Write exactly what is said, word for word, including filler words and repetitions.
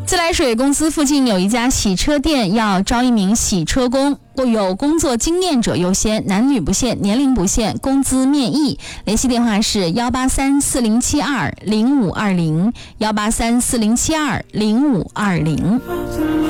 自来水公司附近有一家洗车店，要招一名洗车工，有工作经验者优先，男女不限，年龄不限，工资面议。联系电话是幺八三四零七二零五二零，幺八三四零七二零五二零。